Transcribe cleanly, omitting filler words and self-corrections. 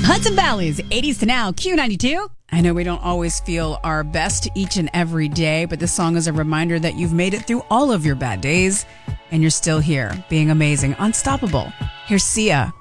Hudson Valley's 80s to now, Q92. I know we don't always feel our best each and every day, but this song is a reminder that you've made it through all of your bad days and you're still here, being amazing, unstoppable. Here's Sia.